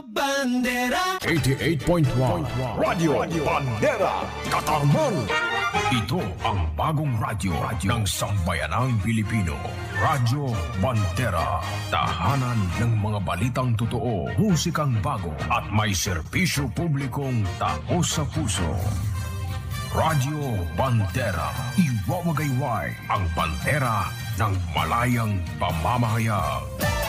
Bandera 88.1 Radio Bandera Katarman. Ito ang bagong radyo ng sambayanang Pilipino. Radyo Bandera. Tahanan ng mga balitang totoo, musikang bago at may serbisyo publikong taos sa puso. Radyo Bandera. Iwawagayway ang bandera ng malayang pamamahayag.